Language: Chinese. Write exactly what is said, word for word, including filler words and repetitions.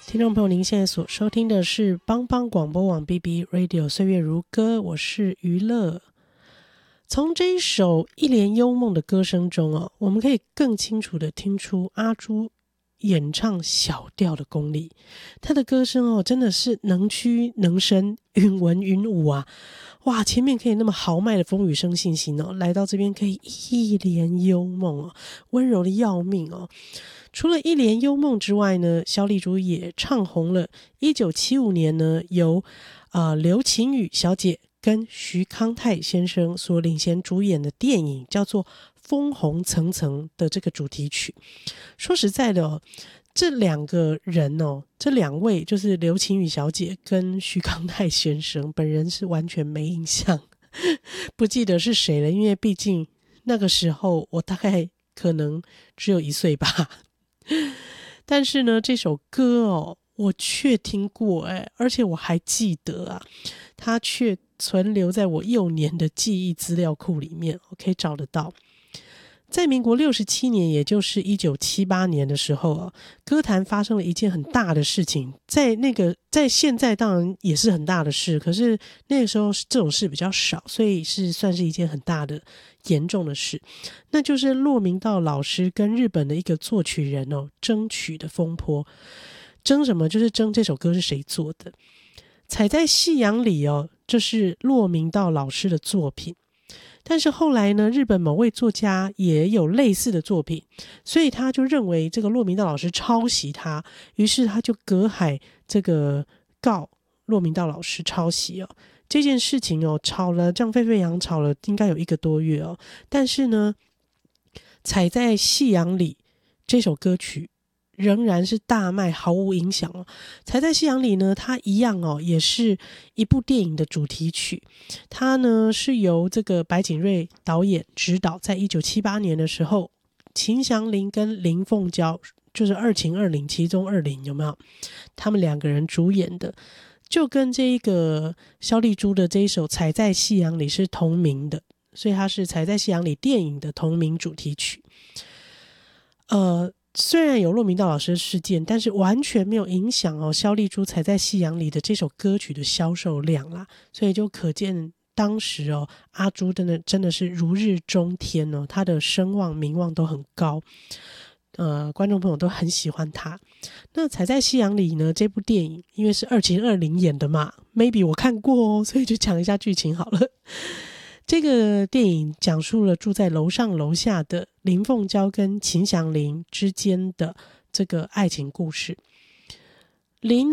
听众朋友，您现在所收听的是帮帮广播网 B B Radio 岁月如歌，我是娱乐。从这一首一帘幽梦的歌声中哦，我们可以更清楚的听出阿朱演唱小调的功力。他的歌声哦，真的是能屈能伸，云文云武啊！哇，前面可以那么豪迈的风雨生信心哦，来到这边可以一帘幽梦哦，温柔的要命哦。除了一帘幽梦之外呢，萧丽珠也唱红了一九七五年呢由呃刘晴雨小姐跟徐康泰先生所领衔主演的电影叫做《枫红层层》的这个主题曲。说实在的哦，这两个人哦，这两位就是刘晴雨小姐跟徐康泰先生，本人是完全没印象，不记得是谁了，因为毕竟那个时候我大概可能只有一岁吧。但是呢，这首歌哦，我却听过哎，而且我还记得啊，它却存留在我幼年的记忆资料库里面，我可以找得到。在民国六十七年，也就是一九七八年的时候啊，歌坛发生了一件很大的事情，在那个在现在当然也是很大的事，可是那个时候这种事比较少，所以是算是一件很大的严重的事，那就是骆明道老师跟日本的一个作曲人哦争曲的风波。争什么？就是争这首歌是谁做的。踩在夕阳里哦，这是骆明道老师的作品。但是后来呢，日本某位作家也有类似的作品，所以他就认为这个骆明道老师抄袭他，于是他就隔海这个告骆明道老师抄袭哦。这件事情哦，吵了这样沸沸扬，吵了应该有一个多月哦。但是呢，踩在夕阳里这首歌曲仍然是大卖，毫无影响哦。踩在夕阳里呢，它一样哦，也是一部电影的主题曲。它呢是由这个白景瑞导演指导，在一九七八年的时候，秦祥林跟林凤娇就是二秦二林其中二林有没有？他们两个人主演的，就跟这个萧丽珠的这一首《踩在夕阳里》是同名的，所以它是《踩在夕阳里》电影的同名主题曲。呃。虽然有骆明道老师的事件，但是完全没有影响哦萧丽珠踩在夕阳里的这首歌曲的销售量啦，所以就可见当时哦阿朱真的真的是如日中天哦，他的声望名望都很高，呃，观众朋友都很喜欢他。那踩在夕阳里呢，这部电影因为是二秦二林演的嘛 maybe 我看过哦，所以就讲一下剧情好了。这个电影讲述了住在楼上楼下的林凤娇跟秦祥林之间的这个爱情故事。林